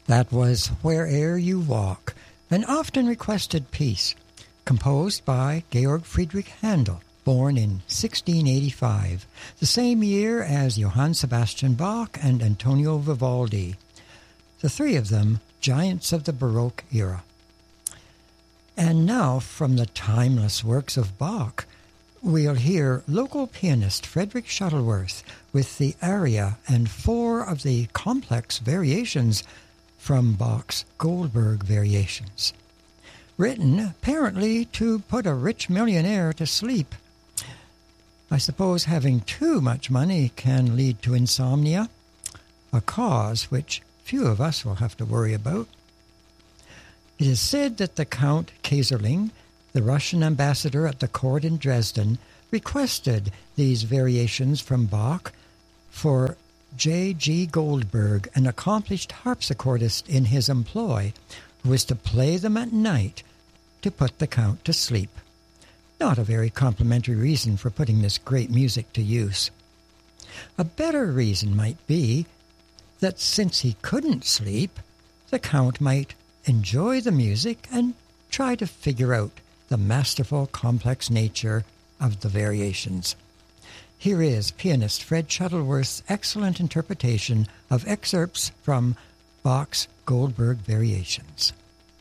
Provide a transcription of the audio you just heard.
That was Where'er You Walk, an often requested piece, composed by Georg Friedrich Handel, born in 1685, the same year as Johann Sebastian Bach and Antonio Vivaldi, the three of them giants of the Baroque era. And now, from the timeless works of Bach, we'll hear local pianist Frederick Shuttleworth with the aria and four of the complex variations from Bach's Goldberg Variations, written apparently to put a rich millionaire to sleep. I suppose having too much money can lead to insomnia, a cause which few of us will have to worry about. It is said that the Count Kaiserling, the Russian ambassador at the court in Dresden, requested these variations from Bach for J.G. Goldberg, an accomplished harpsichordist in his employ, who was to play them at night to put the Count to sleep. Not a very complimentary reason for putting this great music to use. A better reason might be that since he couldn't sleep, the Count might enjoy the music and try to figure out the masterful, complex nature of the variations. Here is pianist Fred Shuttleworth's excellent interpretation of excerpts from Bach's Goldberg Variations.